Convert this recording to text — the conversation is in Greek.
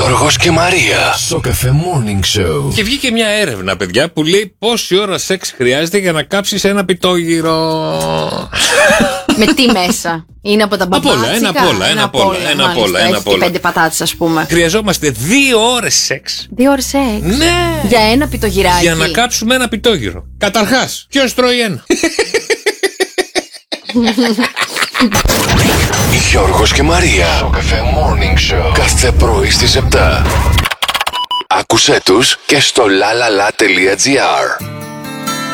Γιώργος και Μαρία. Σοκαφέ Morning Show. Και βγήκε μια έρευνα, παιδιά, που λέει πόση ώρα σεξ χρειάζεται για να κάψεις ένα πιτόγυρο. Με τι μέσα? Είναι από τα μπαμπάτσικα? Ένα απ' όλα. 5 πατάτες, ας πούμε. Χρειαζόμαστε 2 ώρες σεξ. 2 ώρες σεξ? Ναι. Για ένα πιτογυράκι? Για να κάψουμε ένα πιτόγυρο. Καταρχάς, ποιος τρώει ένα? Γιώργος και Μαρία. Σοκαφέ Morning Show. Κάθε πρωί στις 7. Άκουσέ τους και στο lalala.gr.